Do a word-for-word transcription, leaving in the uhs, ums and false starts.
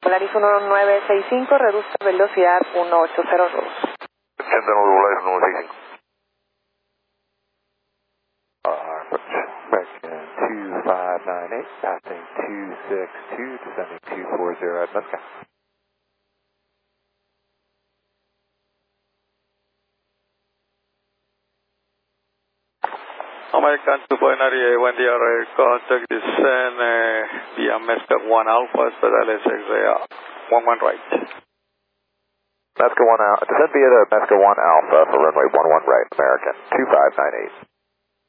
Polaris uno nueve seis cinco, reduzca velocidad uno ocho cero dos. ochenta y nueve Polaris uno nueve seis cinco. Correction two five nine eight, passing two six two, descending two four zero at Moscow. American two binary, buen día, Red, contact descend uh, via Mesca one Alpha, Espedales X-ray one one right. Mesca one Alpha, descend via the Mesca one Alpha for runway one one right, American two five nine eight.